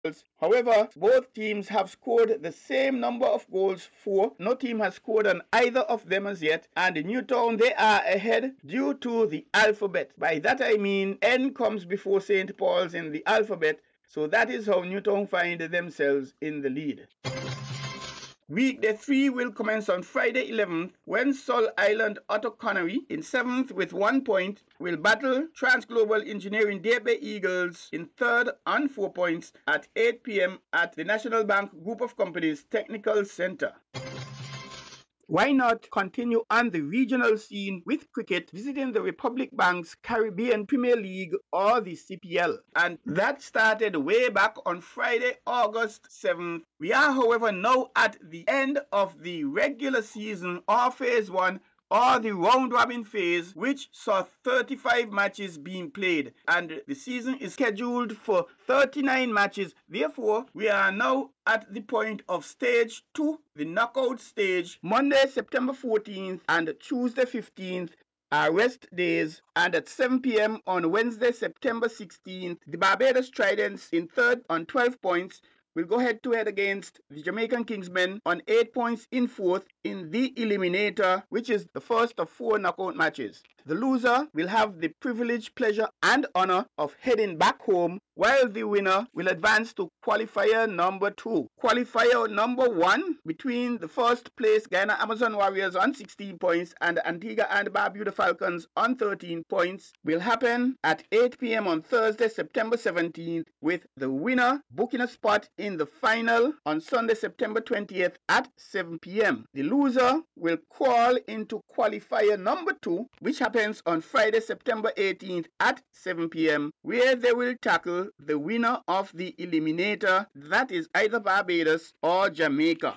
However, both teams have scored the same number of goals, 4. No team has scored on either of them as yet, and in Newtown they are ahead due to the alphabet. By that I mean N comes before St. Paul's in the alphabet, so that is how Newtown find themselves in the lead. Weekday 3 will commence on Friday 11th when Sol Island Otto Connery in 7th with 1 point will battle Transglobal Engineering Bay Eagles in 3rd on 4 points at 8 p.m. at the National Bank Group of Companies Technical Center. Why not continue on the regional scene with cricket, visiting the Republic Bank's Caribbean Premier League or the CPL? And that started way back on Friday, August 7th. We are, however, now at the end of the regular season or phase 1 or the round-robin phase, which saw 35 matches being played, and the season is scheduled for 39 matches. Therefore, we are now at the point of stage 2, the knockout stage. Monday, September 14th and Tuesday 15th are rest days, and at 7 p.m. on Wednesday, September 16th, the Barbados Tridents in 3rd on 12 points will go head-to-head against the Jamaican Kingsmen on 8 points in 4th in the Eliminator, which is the first of 4 knockout matches. The loser will have the privilege, pleasure, and honor of heading back home, while the winner will advance to qualifier number 2. Qualifier number 1 between the first place Guyana Amazon Warriors on 16 points and Antigua and Barbuda Falcons on 13 points will happen at 8 p.m. on Thursday, September 17th, with the winner booking a spot in the final on Sunday, September 20th at 7 p.m. The loser will crawl into qualifier number 2, which happens on Friday, September 18th at 7 p.m., where they will tackle the winner of the Eliminator, that is either Barbados or Jamaica.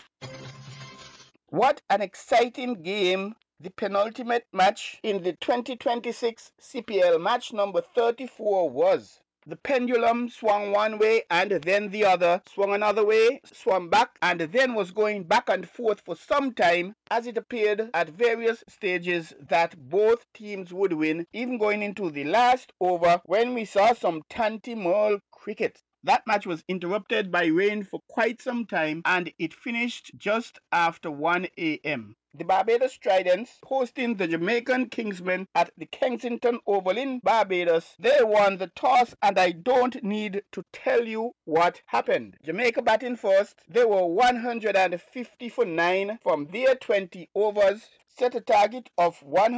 What an exciting game! The penultimate match in the 2026 CPL, match number 34, was. The pendulum swung one way and then the other, swung another way, swung back, and then was going back and forth for some time, as it appeared at various stages that both teams would win, even going into the last over when we saw some Tanty-Merle cricket. That match was interrupted by rain for quite some time, and it finished just after 1 a.m. The Barbados Tridents hosting the Jamaican Kingsmen at the Kensington Oval in Barbados. They won the toss, and I don't need to tell you what happened. Jamaica batting first. They were 150 for 9 from their 20 overs, set a target of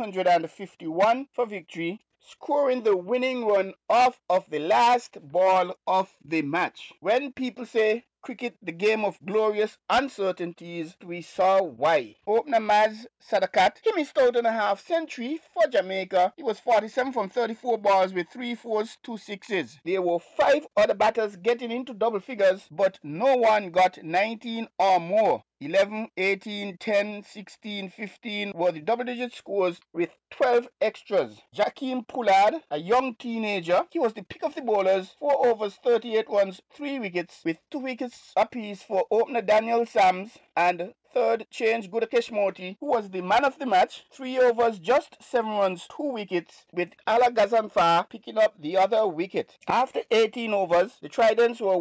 151 for victory, scoring the winning run off of the last ball of the match. When people say cricket, the game of glorious uncertainties, we saw why. Opener Maz Sadakat, he missed out on a half century for Jamaica. He was 47 from 34 balls with 3 fours, 2 sixes. There were 5 other batters getting into double figures, but no one got 19 or more. 11, 18, 10, 16, 15 were the double-digit scores with 12 extras. Jakeem Pollard, a young teenager, he was the pick of the bowlers, 4 overs, 38 runs, 3 wickets, with 2 wickets apiece for opener Daniel Sams and third change Gudakesh Moti, who was the man of the match, 3 overs, just 7 runs, 2 wickets, with Ala Gazanfar picking up the other wicket. After 18 overs, the Tridents were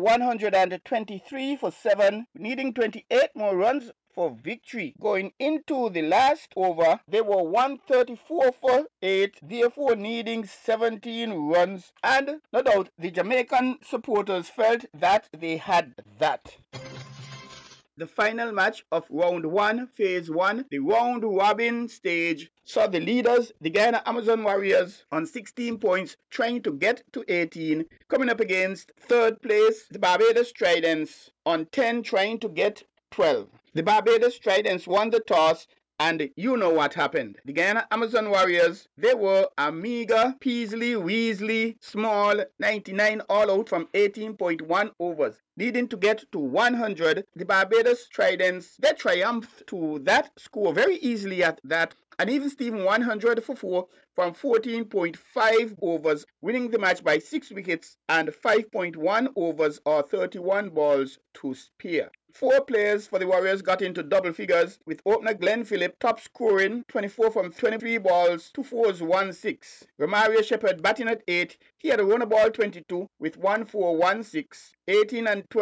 123 for 7, needing 28 more runs for victory. Going into the last over, they were 134 for 8, therefore needing 17 runs, and no doubt the Jamaican supporters felt that they had that. The final match of round 1, phase 1, the round robin stage, saw the leaders, the Guyana Amazon Warriors, on 16 points, trying to get to 18, coming up against third place, the Barbados Tridents, on 10, trying to get 12. The Barbados Tridents won the toss, and you know what happened. The Guyana Amazon Warriors, they were a meager, Peasley, Weasley, small, 99 all out from 18.1 overs. Needing to get to 100, the Barbados Tridents, they triumphed to that score very easily at that, and even Stephen 100 for 4 from 14.5 overs, winning the match by 6 wickets and 5.1 overs or 31 balls to spare. 4 players for the Warriors got into double figures, with opener Glenn Phillip top scoring 24 from 23 balls, 2 fours, 1 6. Romario Shepherd batting at 8. He had a runner ball 22 with 1 4, 1 6. 18 and 12.